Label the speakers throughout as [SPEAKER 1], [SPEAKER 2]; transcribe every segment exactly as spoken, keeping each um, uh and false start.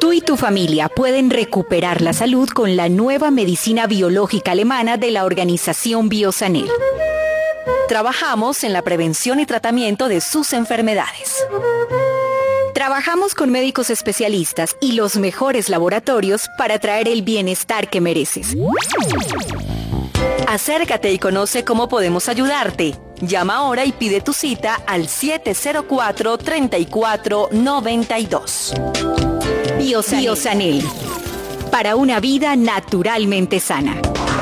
[SPEAKER 1] Tú y tu familia pueden recuperar la salud con la nueva medicina biológica alemana de la organización Biosanel. Trabajamos en la prevención y tratamiento de sus enfermedades. Trabajamos con médicos especialistas y los mejores laboratorios para traer el bienestar que mereces. Acércate y conoce cómo podemos ayudarte. Llama ahora y pide tu cita al siete cero cuatro, tres cuatro nueve dos. Biosanel. Biosanel. Para una vida naturalmente sana.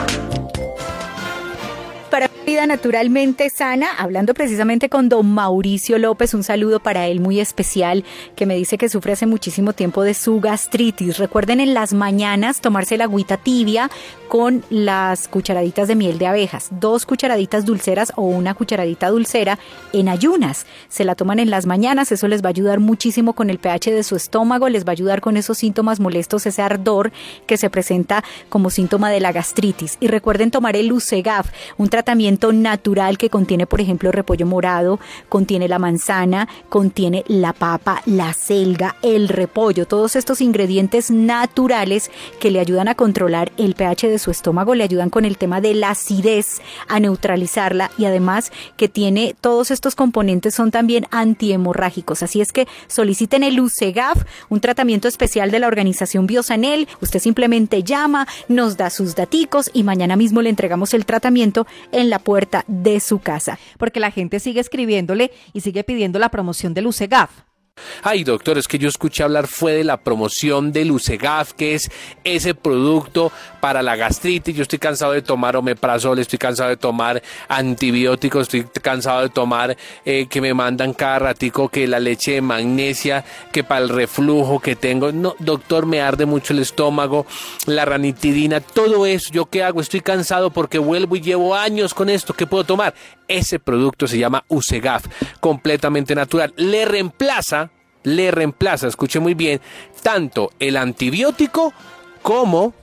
[SPEAKER 1] Para una vida naturalmente sana, hablando precisamente con don Mauricio López, un saludo para él muy especial, que me dice que sufre hace muchísimo tiempo de su gastritis. Recuerden en las mañanas tomarse la agüita tibia con las cucharaditas de miel de abejas, dos cucharaditas dulceras o una cucharadita dulcera en ayunas. Se la toman en las mañanas, eso les va a ayudar muchísimo con el pH de su estómago, les va a ayudar con esos síntomas molestos, ese ardor que se presenta como síntoma de la gastritis. Y recuerden tomar el Lucegaf, un tratamiento natural que contiene, por ejemplo, repollo morado, contiene la manzana, contiene la papa, la selga, el repollo, todos estos ingredientes naturales que le ayudan a controlar el pH de su estómago, le ayudan con el tema de la acidez, a neutralizarla, y además que tiene todos estos componentes, son también antihemorrágicos. Así es que soliciten el Lucegaf, un tratamiento especial de la organización Biosanel. Usted simplemente llama, nos da sus daticos y mañana mismo le entregamos el tratamiento en la puerta de su casa.
[SPEAKER 2] Porque la gente sigue escribiéndole y sigue pidiendo la promoción del Lucegaf.
[SPEAKER 3] Ay, doctor, es que yo escuché hablar fue de la promoción del Lucegaf, que es ese producto para la gastritis. Yo estoy cansado de tomar omeprazol, estoy cansado de tomar antibióticos, estoy cansado de tomar eh, que me mandan cada ratico que la leche de magnesia, que para el reflujo que tengo. No, doctor, me arde mucho el estómago, la ranitidina, todo eso. ¿Yo qué hago? Estoy cansado porque vuelvo y llevo años con esto. ¿Qué puedo tomar? Ese producto se llama Lucegaf, completamente natural. Le reemplaza, le reemplaza, escuche muy bien, tanto el antibiótico como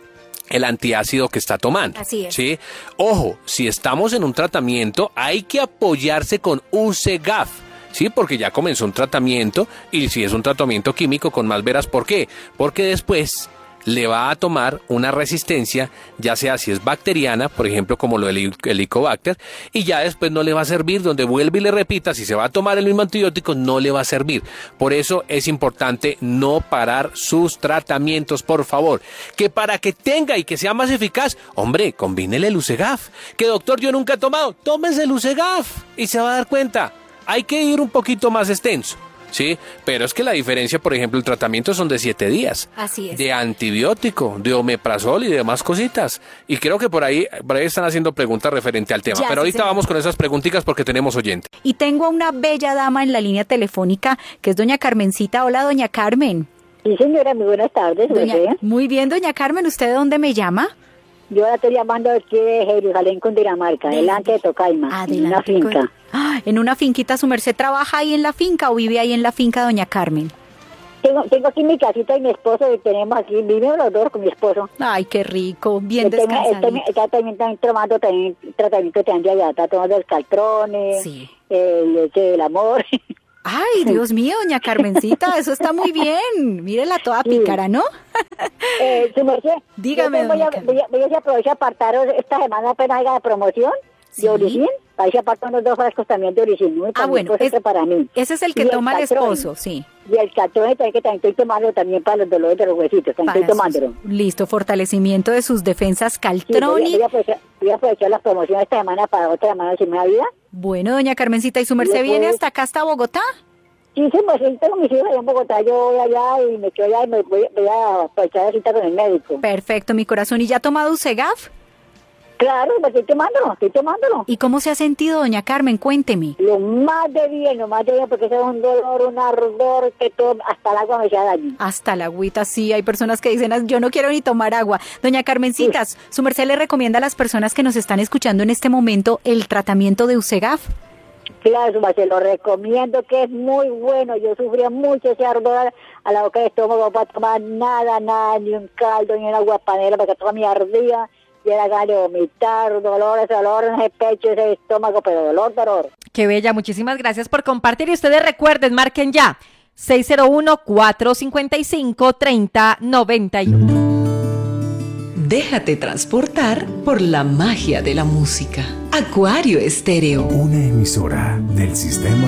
[SPEAKER 3] el antiácido que está tomando.
[SPEAKER 1] Así es.
[SPEAKER 3] ¿Sí? Ojo, si estamos en un tratamiento, hay que apoyarse con Lucegaf. Sí, porque ya comenzó un tratamiento, y si es un tratamiento químico, con más veras. ¿Por qué? Porque después le va a tomar una resistencia, ya sea si es bacteriana, por ejemplo, como lo del Helicobacter, y ya después no le va a servir, donde vuelve y le repita, si se va a tomar el mismo antibiótico, no le va a servir. Por eso es importante no parar sus tratamientos, por favor. Que para que tenga y que sea más eficaz, hombre, combínele el Lucegaf. Que doctor, yo nunca he tomado, tómese el Lucegaf y se va a dar cuenta. Hay que ir un poquito más extenso. Sí, pero es que la diferencia, por ejemplo, el tratamiento son de siete días.
[SPEAKER 1] Así es.
[SPEAKER 3] De antibiótico, de omeprazol y demás cositas. Y creo que por ahí, por ahí están haciendo preguntas referente al tema.
[SPEAKER 1] Ya,
[SPEAKER 3] pero
[SPEAKER 1] sí,
[SPEAKER 3] ahorita
[SPEAKER 1] señor.
[SPEAKER 3] Vamos con esas preguntitas porque tenemos oyente.
[SPEAKER 1] Y tengo a una bella dama en la línea telefónica, que es doña Carmencita. Hola, doña Carmen.
[SPEAKER 4] Sí, señora, muy buenas tardes.
[SPEAKER 1] Doña, muy bien, doña Carmen. ¿Usted de dónde me llama?
[SPEAKER 4] Yo la estoy llamando aquí de Jerusalén, Cundinamarca,
[SPEAKER 1] De-
[SPEAKER 4] delante de Tocaima,
[SPEAKER 1] Adelante,
[SPEAKER 4] en una finca.
[SPEAKER 1] con- Ah, en una finquita. ¿Su merced trabaja ahí en la finca o vive ahí en la finca, doña Carmen?
[SPEAKER 4] Tengo, tengo aquí mi casita y mi esposo, y tenemos aquí, vivimos los dos con mi esposo.
[SPEAKER 1] Ay, qué rico, bien
[SPEAKER 4] Él también- él
[SPEAKER 1] descansado.
[SPEAKER 4] también- Está también, también tomando también, tratamiento también de allá, está tomando el caltrone,
[SPEAKER 1] Sí.
[SPEAKER 4] el leche del amor.
[SPEAKER 1] Ay, Dios mío, doña Carmencita, eso está muy bien. Mírela toda
[SPEAKER 4] Sí.
[SPEAKER 1] pícara, ¿no?
[SPEAKER 4] eh, su merced,
[SPEAKER 1] Dígame,
[SPEAKER 4] yo voy
[SPEAKER 1] doña
[SPEAKER 4] a,
[SPEAKER 1] Carmen.
[SPEAKER 4] voy a, voy a aprovechar a apartaros esta semana apenas haya de promoción
[SPEAKER 1] Sí.
[SPEAKER 4] de Oricin. Ahí se apartan unos dos frascos también de Oricin, uno
[SPEAKER 1] Ah,
[SPEAKER 4] para mi
[SPEAKER 1] bueno,
[SPEAKER 4] esposo y
[SPEAKER 1] es-
[SPEAKER 4] otro para mí.
[SPEAKER 1] Ese es el que
[SPEAKER 4] Y el
[SPEAKER 1] toma el
[SPEAKER 4] Caltrone.
[SPEAKER 1] esposo, sí.
[SPEAKER 4] Y el caltrone también, que también estoy tomando también para los dolores de los huesitos, también
[SPEAKER 1] Para
[SPEAKER 4] estoy tomándolo.
[SPEAKER 1] sus- listo, fortalecimiento de sus defensas
[SPEAKER 4] Sí, voy, a,
[SPEAKER 1] Caltroni.
[SPEAKER 4] voy, a aprovechar, voy a aprovechar las promociones esta semana para otra semana sin más vida.
[SPEAKER 1] Bueno, doña Carmencita, ¿y su merced
[SPEAKER 4] Después-
[SPEAKER 1] viene hasta acá, hasta Bogotá?
[SPEAKER 4] Sí, sí, pues sí, tengo mis hijos allá en Bogotá, yo voy allá y me quedo allá y me voy, voy a aprovechar la cita con el médico.
[SPEAKER 1] Perfecto, mi corazón. ¿Y ya ha tomado Lucegaf?
[SPEAKER 4] Claro, pues estoy tomándolo, estoy tomándolo.
[SPEAKER 1] ¿Y cómo se ha sentido, doña Carmen? Cuénteme.
[SPEAKER 4] Lo más de bien, lo más de bien, porque ese es un dolor, un ardor, que todo, hasta el agua me hace daño.
[SPEAKER 1] Hasta la agüita, sí. Hay personas que dicen, "Ah, yo no quiero ni tomar agua". Doña Carmencitas, ¿su merced le recomienda a las personas que nos están escuchando en este momento el tratamiento de Lucegaf?
[SPEAKER 4] Claro, su se lo recomiendo, que es muy bueno. Yo sufría mucho ese ardor a la boca del estómago para tomar nada, nada, ni un caldo, ni una agua panela, porque toda mi ardía y era ganas de vomitar, dolor, ese dolor en ese pecho, ese estómago, pero dolor, dolor.
[SPEAKER 2] Qué bella, muchísimas gracias por compartir. Y ustedes recuerden, marquen ya seis cero uno, cuatro cinco cinco, tres cero nueve uno.
[SPEAKER 5] Déjate transportar por la magia de la música. Acuario Estéreo.
[SPEAKER 6] Una emisora del sistema